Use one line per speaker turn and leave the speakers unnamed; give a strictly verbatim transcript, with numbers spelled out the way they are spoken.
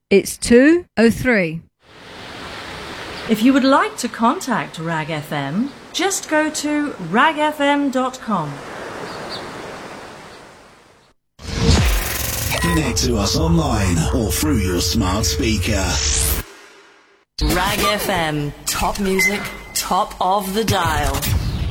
It's two oh three.
If you would like to contact Rag F M, just go to rag f m dot com.
Connect to us online or through your smart speaker.
Rag F M, top music, top of the dial.